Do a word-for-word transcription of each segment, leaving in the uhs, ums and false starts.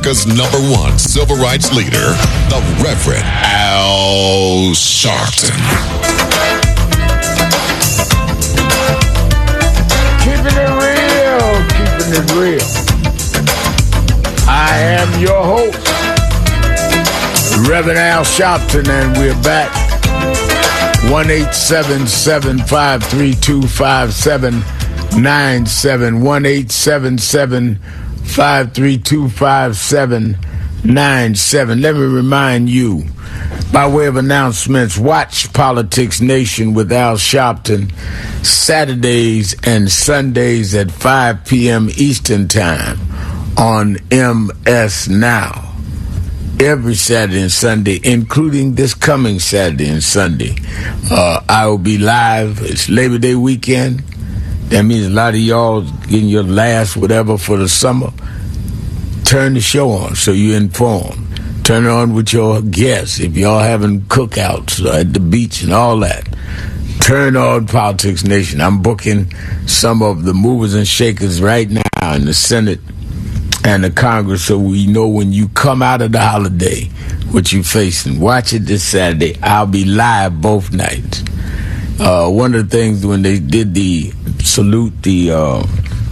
America's number one civil rights leader, the Reverend Al Sharpton. Keeping it real, keeping it real. I am your host, Reverend Al Sharpton, and we're back. one eight seven seven, five three two, five seven nine seven. one eight seven seven, five three two, five seven nine seven. Let me remind you, by way of announcements, watch Politics Nation with Al Sharpton Saturdays and Sundays at five p.m. Eastern Time on M S Now. Every Saturday and Sunday, including this coming Saturday and Sunday, uh, I will be live. It's Labor Day weekend. That means a lot of y'all getting your last whatever for the summer. Turn the show on so you're informed. Turn it on with your guests if y'all having cookouts at the beach and all that. Turn on Politics Nation. I'm booking some of the movers and shakers right now in the Senate and the Congress, so we know when you come out of the holiday what you're facing. Watch it this Saturday. I'll be live both nights. Uh, one of the things when they did the salute the uh,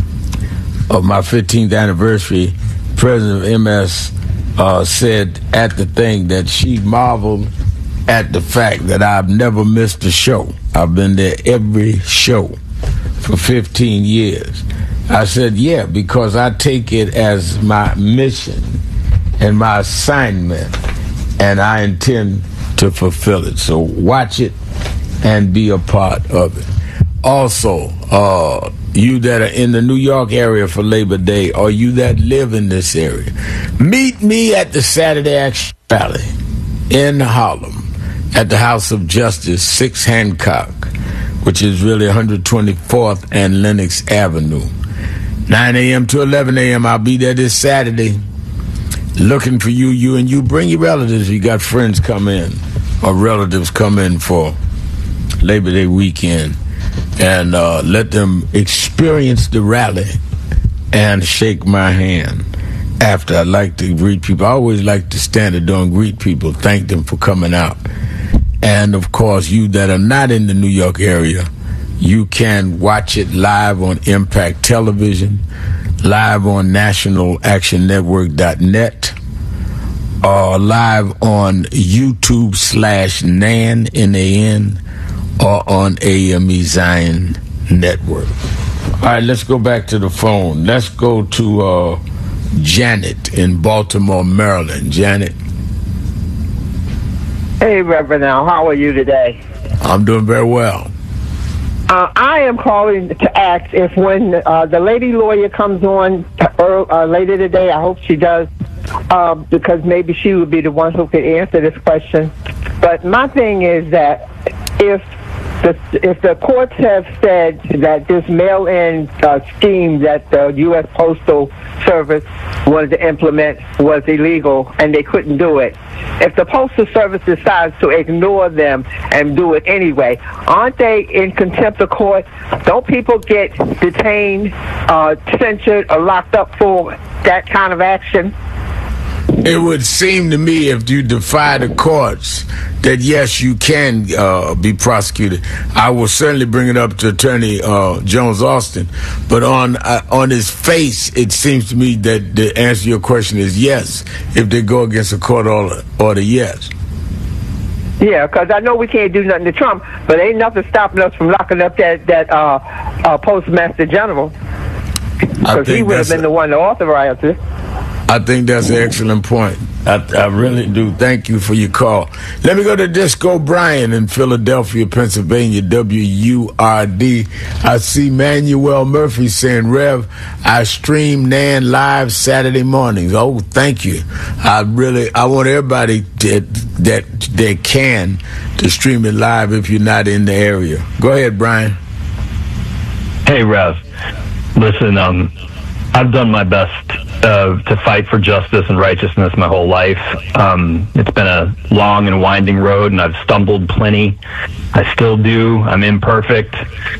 of my fifteenth anniversary, President M S uh, said at the thing that she marveled at the fact that I've never missed a show. I've been there every show for fifteen years. I said, yeah, because I take it as my mission and my assignment, and I intend to fulfill it. So watch it and be a part of it. Also, uh, you that are in the New York area for Labor Day, or you that live in this area, meet me at the Saturday Action Rally in Harlem at the House of Justice, six Hancock, which is really one hundred twenty-fourth and Lenox Avenue. nine a.m. to eleven a.m. I'll be there this Saturday looking for you. You and you bring your relatives. You got friends come in or relatives come in for Labor Day weekend, and uh, let them experience the rally and shake my hand after. I like to greet people. I always like to stand there and greet people, thank them for coming out. And, of course, you that are not in the New York area, you can watch it live on Impact Television, live on national action network dot net, or live on YouTube slash NAN, N A N, or on A M E Zion Network. All right, let's go back to the phone. Let's go to uh, Janet in Baltimore, Maryland. Janet. Hey, Reverend Al, how are you today? I'm doing very well. Uh, I am calling to ask if when uh, the lady lawyer comes on uh, uh, later today, I hope she does, uh, because maybe she would be the one who could answer this question. But my thing is that if the, if the courts have said that this mail-in uh, scheme that the U S Postal Service wanted to implement was illegal and they couldn't do it, if the Postal Service decides to ignore them and do it anyway, aren't they in contempt of court? Don't people get detained, uh, censured, or locked up for that kind of action? It would seem to me, if you defy the courts, that yes, you can uh, be prosecuted. I will certainly bring it up to Attorney uh, Jones Austin, but on uh, on his face, it seems to me that the answer to your question is yes. If they go against a court order, order yes. Yeah, because I know we can't do nothing to Trump, but ain't nothing stopping us from locking up that that uh, uh, Postmaster General, because he would have been a- the one to authorize it. I think that's an excellent point. I, I really do. Thank you for your call. Let me go to Disco Brian in Philadelphia, Pennsylvania, W U R D. I see Manuel Murphy saying, Rev, I stream Nan live Saturday mornings. Oh, thank you. I really, I want everybody that, that, that can to stream it live if you're not in the area. Go ahead, Brian. Hey, Rev. Listen, um, I've done my best uh, to fight for justice and righteousness my whole life. Um, it's been a long and winding road, and I've stumbled plenty. I still do. I'm imperfect.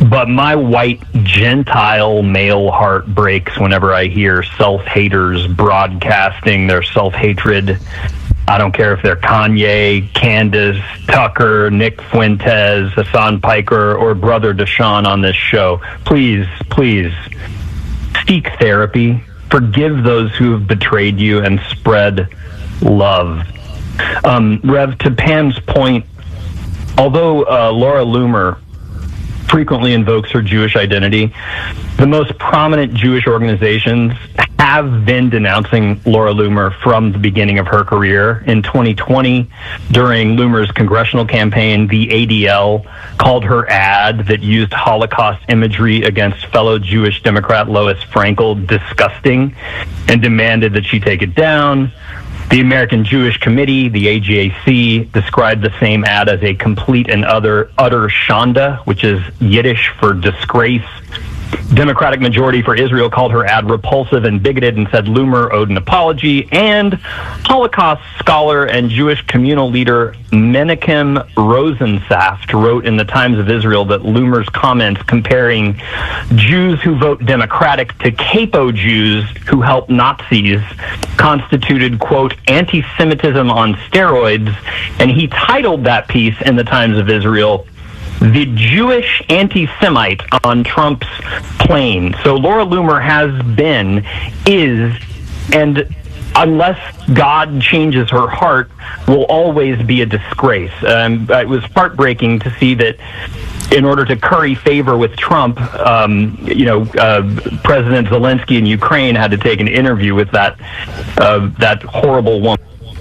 but my white Gentile male heart breaks whenever I hear self-haters broadcasting their self-hatred. I don't care if they're Kanye, Candace, Tucker, Nick Fuentes, Hassan Piker, or Brother Deshaun on this show. Please, please, seek therapy. Forgive those who have betrayed you and spread love. Um, Rev, to Pam's point, although uh, Laura Loomer frequently invokes her Jewish identity, the most prominent Jewish organizations have been denouncing Laura Loomer from the beginning of her career. In twenty twenty, during Loomer's congressional campaign, the A D L called her ad that used Holocaust imagery against fellow Jewish Democrat Lois Frankel disgusting and demanded that she take it down. The American Jewish Committee, the A J C, described the same ad as a complete and utter, utter shanda, which is Yiddish for disgrace. Democratic majority for Israel called her ad repulsive and bigoted and said Loomer owed an apology. And Holocaust scholar and Jewish communal leader Menachem Rosensaft wrote in the Times of Israel that Loomer's comments comparing Jews who vote Democratic to capo Jews who help Nazis constituted, quote, anti-Semitism on steroids. And he titled that piece in the Times of Israel, "The Jewish Anti-Semite on Trump's Plane." So Laura Loomer has been, is, and unless God changes her heart, will always be a disgrace. Um, it was heartbreaking to see that in order to curry favor with Trump, um, you know, uh, President Zelensky in Ukraine had to take an interview with that uh, that horrible woman.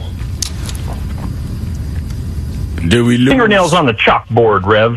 Do we lose? Fingernails on the chalkboard, Rev.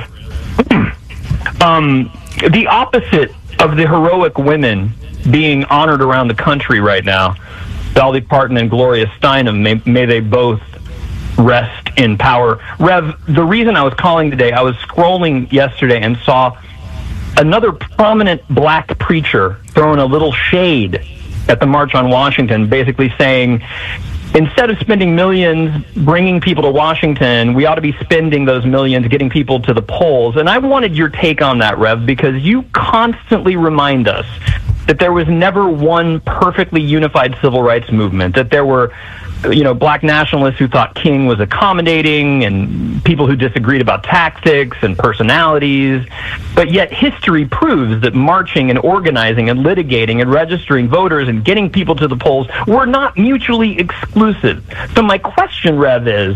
um, the opposite of the heroic women being honored around the country right now, Dolly Parton and Gloria Steinem, may, may they both rest in power. Rev, the reason I was calling today, I was scrolling yesterday and saw another prominent black preacher throwing a little shade at the March on Washington, basically saying, instead of spending millions bringing people to Washington, we ought to be spending those millions getting people to the polls. And I wanted your take on that, Rev, because you constantly remind us that there was never one perfectly unified civil rights movement, that there were, you know, black nationalists who thought King was accommodating and people who disagreed about tactics and personalities. But yet history proves that marching and organizing and litigating and registering voters and getting people to the polls were not mutually exclusive. So my question, Rev, is,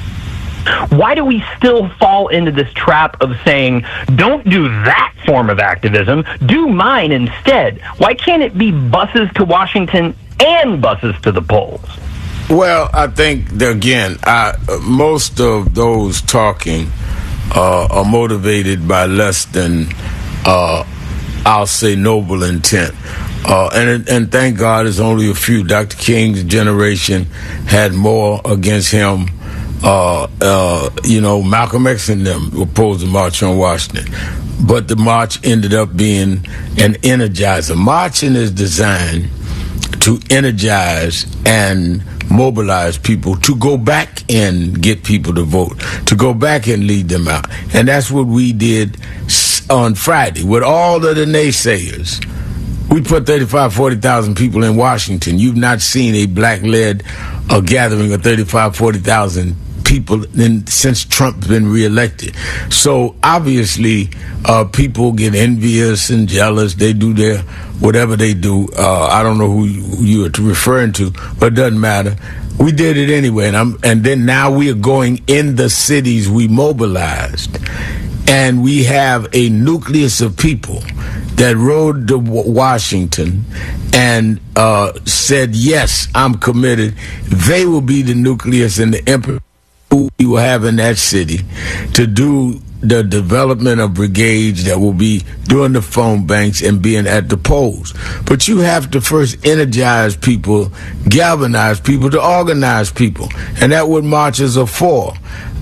why do we still fall into this trap of saying, don't do that form of activism, do mine instead? Why can't it be buses to Washington and buses to the polls? Well, I think, that, again, I, most of those talking uh, are motivated by less than, uh, I'll say, noble intent. Uh, and and thank God it's only a few. Doctor King's generation had more against him. Uh, uh, you know, Malcolm X and them opposed the March on Washington. But the march ended up being an energizer. Marching is designed to energize and mobilize people to go back and get people to vote, to go back and lead them out. And that's what we did on Friday with all of the naysayers. We put thirty-five, forty thousand people in Washington. You've not seen a black-led uh, gathering of thirty-five, forty thousand people in, since Trump's been reelected. So obviously, uh, people get envious and jealous. They do their whatever they do. Uh, I don't know who you, who you are referring to, but it doesn't matter. We did it anyway, and, I'm, and then now we are going in the cities we mobilized, and we have a nucleus of people that rode to Washington and uh, said, yes, I'm committed. They will be the nucleus and the emperor we will have in that city to do the development of brigades that will be doing the phone banks and being at the polls. But you have to first energize people, galvanize people, to organize people. And that's what marches are for.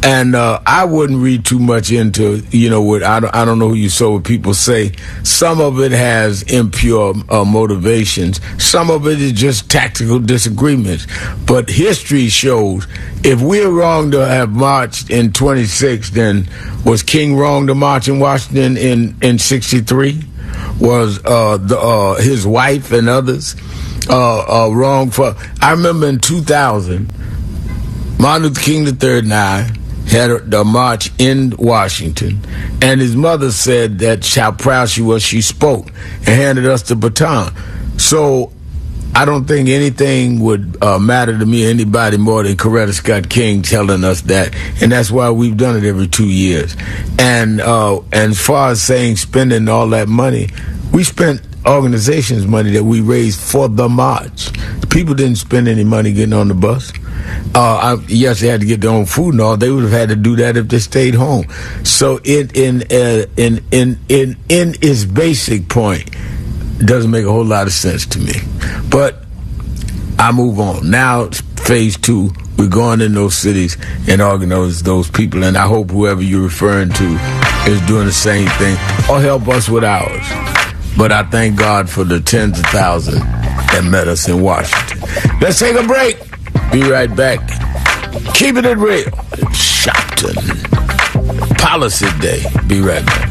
And uh, I wouldn't read too much into, you know, what I don't, I don't know who you saw what people say. Some of it has impure uh, motivations. Some of it is just tactical disagreements. But history shows if we're wrong to have marched in twenty-six, then was King wrong to march in Washington in, in sixty-three? Was uh, the, uh, his wife and others uh, uh, wrong for... I remember in two thousand, Martin Luther King the third and I had a, a march in Washington, and his mother said that how proud she was she spoke and handed us the baton. So I don't think anything would uh, matter to me, anybody, more than Coretta Scott King telling us that, and that's why we've done it every two years. And, uh, and as far as saying spending all that money, we spent organizations' money that we raised for the march. People didn't spend any money getting on the bus. Uh, I, yes, they had to get their own food and all. They would have had to do that if they stayed home. So, it, in uh, in in in in its basic point, doesn't make a whole lot of sense to me. But I move on. Now, phase two, we're going in those cities and organize those people, and I hope whoever you're referring to is doing the same thing or help us with ours. But I thank God for the tens of thousands that met us in Washington. Let's take a break. Be right back. Keeping it real. It's Shopton. Policy Day. Be right back.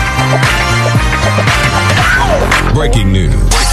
Breaking news.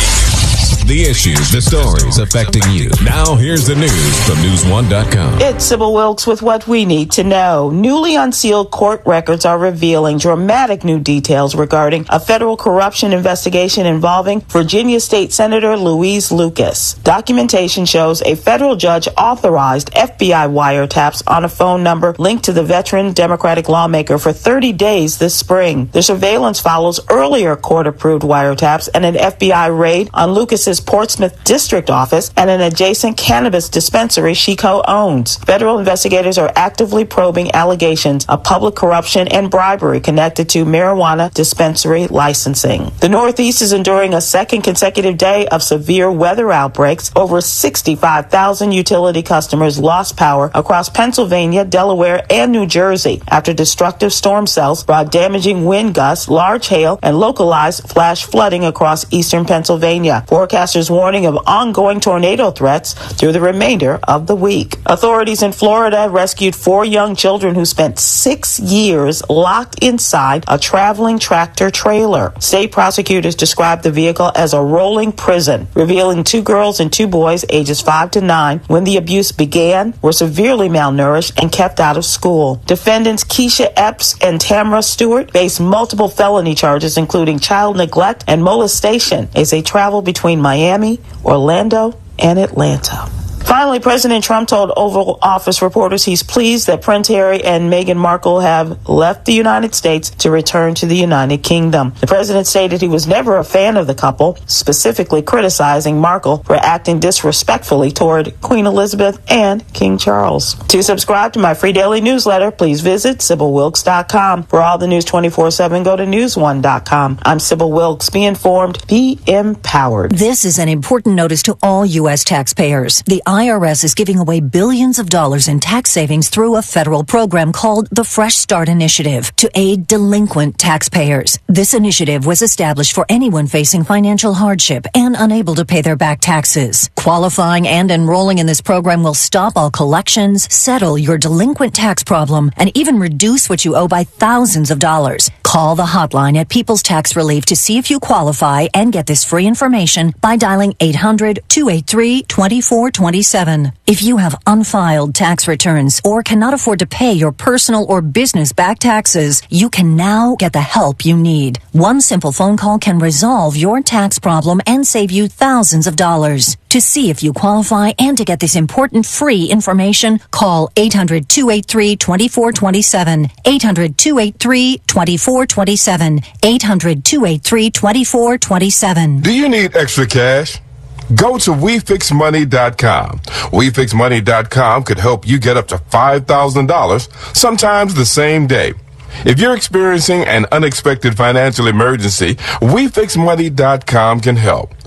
The issues, the stories affecting you. Now here's the news from news one dot com. It's Sybil Wilkes with what we need to know. Newly unsealed court records are revealing dramatic new details regarding a federal corruption investigation involving Virginia State Senator Louise Lucas. Documentation shows a federal judge authorized F B I wiretaps on a phone number linked to the veteran Democratic lawmaker for thirty days this spring. The surveillance follows earlier court-approved wiretaps and an F B I raid on Lucas's Portsmouth district office and an adjacent cannabis dispensary she co-owns. Federal investigators are actively probing allegations of public corruption and bribery connected to marijuana dispensary licensing. The Northeast is enduring a second consecutive day of severe weather outbreaks. Over sixty-five thousand utility customers lost power across Pennsylvania, Delaware, and New Jersey after destructive storm cells brought damaging wind gusts, large hail, and localized flash flooding across eastern Pennsylvania. Forecast warning of ongoing tornado threats through the remainder of the week. Authorities in Florida rescued four young children who spent six years locked inside a traveling tractor trailer. State prosecutors described the vehicle as a rolling prison, revealing two girls and two boys ages five to nine when the abuse began were severely malnourished and kept out of school. Defendants Keisha Epps and Tamara Stewart face multiple felony charges, including child neglect and molestation, as they travel between Miami, Orlando, and Atlanta. Finally, President Trump told Oval Office reporters he's pleased that Prince Harry and Meghan Markle have left the United States to return to the United Kingdom. The president stated he was never a fan of the couple, specifically criticizing Markle for acting disrespectfully toward Queen Elizabeth and King Charles. To subscribe to my free daily newsletter, please visit Sybil Wilkes dot com. For all the news twenty-four seven, go to news one dot com. I'm Sybil Wilkes. Be informed, be empowered. This is an important notice to all U S taxpayers. The I R S is giving away billions of dollars in tax savings through a federal program called the Fresh Start Initiative to aid delinquent taxpayers. This initiative was established for anyone facing financial hardship and unable to pay their back taxes. Qualifying and enrolling in this program will stop all collections, settle your delinquent tax problem, and even reduce what you owe by thousands of dollars. Call the hotline at People's Tax Relief to see if you qualify and get this free information by dialing eight hundred, two eight three, two four two seven. If you have unfiled tax returns or cannot afford to pay your personal or business back taxes, you can now get the help you need. One simple phone call can resolve your tax problem and save you thousands of dollars. To see if you qualify and to get this important free information, call eight hundred, two eight three, two four two seven, eight hundred, two eight three, two four two seven, eight hundred, two eight three, two four two seven. Do you need extra cash? Go to we fix money dot com. we fix money dot com could help you get up to five thousand dollars, sometimes the same day. If you're experiencing an unexpected financial emergency, we fix money dot com can help.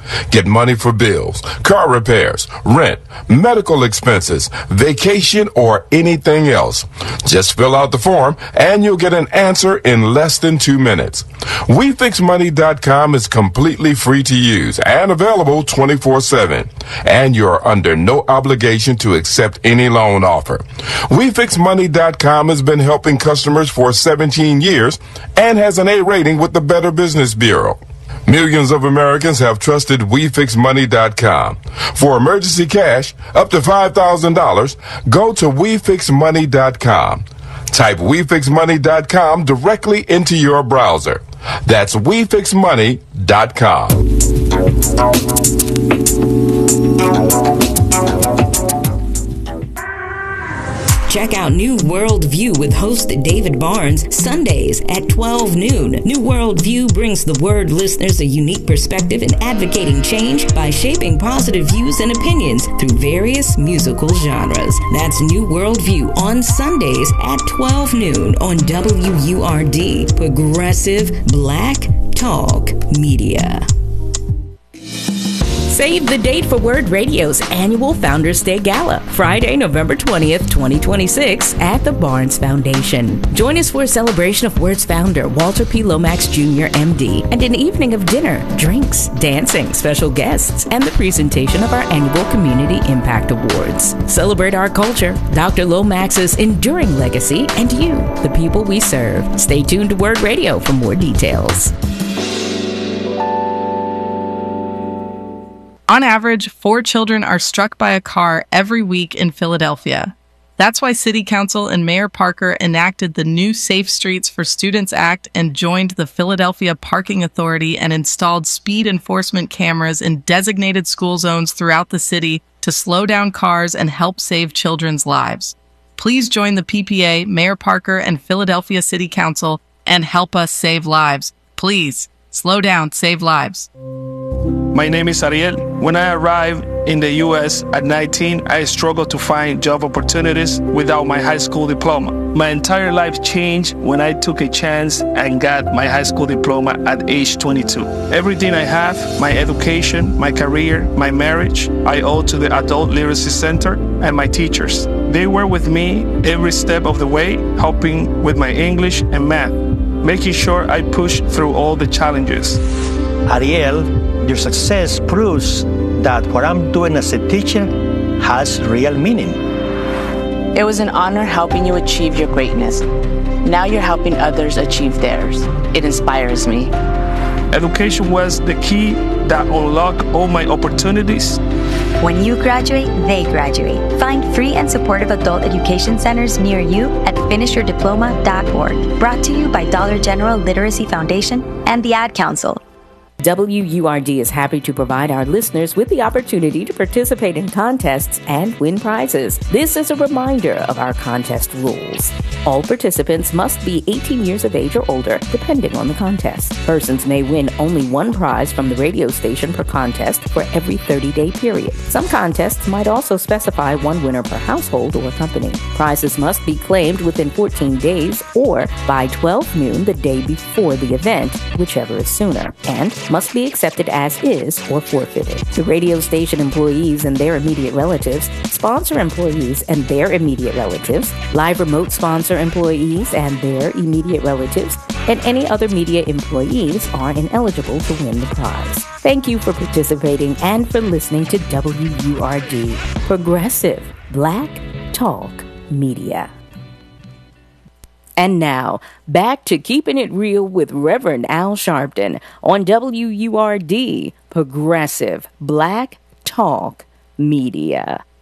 Get money for bills, car repairs, rent, medical expenses, vacation, or anything else. Just fill out the form and you'll get an answer in less than two minutes. we fix money dot com is completely free to use and available twenty-four seven. And you're under no obligation to accept any loan offer. we fix money dot com has been helping customers for seventeen years and has an A rating with the Better Business Bureau. Millions of Americans have trusted we fix money dot com. For emergency cash up to five thousand dollars, go to we fix money dot com. Type we fix money dot com directly into your browser. That's we fix money dot com. Check out New World View with host David Barnes Sundays at twelve noon. New World View brings the Word listeners a unique perspective in advocating change by shaping positive views and opinions through various musical genres. That's New World View on Sundays at twelve noon on W U R D, Progressive Black Talk Media. Save the date for Word Radio's annual Founders Day Gala, Friday, November twentieth, twenty twenty-six, at the Barnes Foundation. Join us for a celebration of Word's founder, Walter P. Lomax Junior M D, and an evening of dinner, drinks, dancing, special guests, and the presentation of our annual Community Impact Awards. Celebrate our culture, Doctor Lomax's enduring legacy, and you, the people we serve. Stay tuned to Word Radio for more details. On average, four children are struck by a car every week in Philadelphia. That's why City Council and Mayor Parker enacted the new Safe Streets for Students Act and joined the Philadelphia Parking Authority and installed speed enforcement cameras in designated school zones throughout the city to slow down cars and help save children's lives. Please join the P P A, Mayor Parker, and Philadelphia City Council and help us save lives. Please, slow down, save lives. My name is Ariel. When I arrived in the U S at nineteen, I struggled to find job opportunities without my high school diploma. My entire life changed when I took a chance and got my high school diploma at age twenty-two. Everything I have, my education, my career, my marriage, I owe to the Adult Literacy Center and my teachers. They were with me every step of the way, helping with my English and math, making sure I pushed through all the challenges. Ariel, your success proves that what I'm doing as a teacher has real meaning. It was an honor helping you achieve your greatness. Now you're helping others achieve theirs. It inspires me. Education was the key that unlocked all my opportunities. When you graduate, they graduate. Find free and supportive adult education centers near you at finish your diploma dot org. Brought to you by Dollar General Literacy Foundation and the Ad Council. W U R D is happy to provide our listeners with the opportunity to participate in contests and win prizes. This is a reminder of our contest rules. All participants must be eighteen years of age or older, depending on the contest. Persons may win only one prize from the radio station per contest for every thirty-day period. Some contests might also specify one winner per household or company. Prizes must be claimed within fourteen days or by twelve noon the day before the event, whichever is sooner, and must be accepted as is or forfeited. The radio station employees and their immediate relatives, sponsor employees and their immediate relatives, live remote sponsor employees and their immediate relatives, and any other media employees are ineligible to win the prize. Thank you for participating and for listening to W U R D, Progressive Black Talk Media. And now, back to Keeping It Real with Reverend Al Sharpton on W U R D, Progressive Black Talk Media.